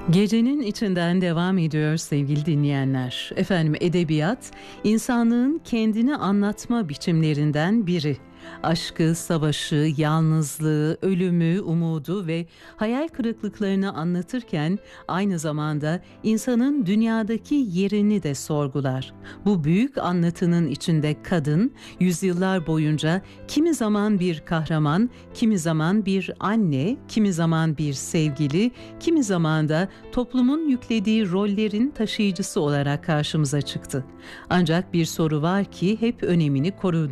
Gecenin içinden devam ediyor sevgili dinleyenler. Efendim, edebiyat insanlığın kendini anlatma biçimlerinden biri. Aşkı, savaşı, yalnızlığı, ölümü, umudu ve hayal kırıklıklarını anlatırken aynı zamanda insanın dünyadaki yerini de sorgular. Bu büyük anlatının içinde kadın yüzyıllar boyunca kimi zaman bir kahraman, kimi zaman bir anne, kimi zaman bir sevgili, kimi zaman da toplumun yüklediği rollerin taşıyıcısı olarak karşımıza çıktı. Ancak bir soru var ki hep önemini korudu.